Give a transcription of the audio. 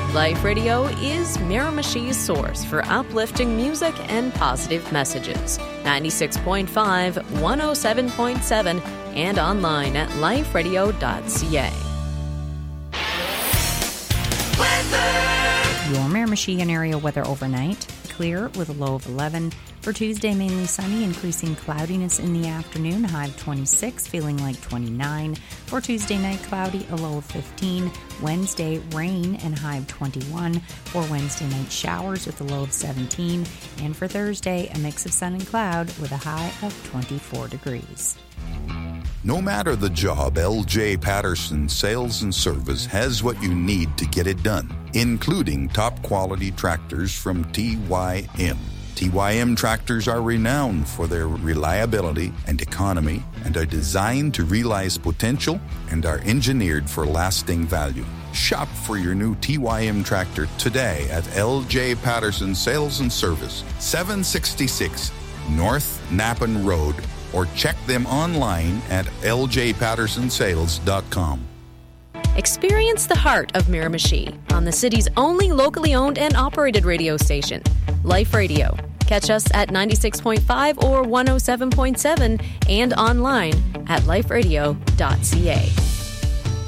Life Radio is Miramichi's source for uplifting music and positive messages. 96.5, 107.7, and online at liferadio.ca. Your Miramichi and area weather overnight. Clear with a low of 11. For Tuesday, mainly sunny, increasing cloudiness in the afternoon, high of 26, feeling like 29. For Tuesday night, cloudy, a low of 15. Wednesday, rain and high of 21. For Wednesday night, showers with a low of 17. And for Thursday, a mix of sun and cloud with a high of 24 degrees. No matter the job, L.J. Patterson Sales and Service has what you need to get it done, including top-quality tractors from TYM. TYM tractors are renowned for their reliability and economy and are designed to realize potential and are engineered for lasting value. Shop for your new TYM tractor today at L.J. Patterson Sales and Service, 766 North Napan Road, or check them online at ljpattersonsales.com. Experience the heart of Miramichi on the city's only locally owned and operated radio station, Life Radio. Catch us at 96.5 or 107.7 and online at liferadio.ca.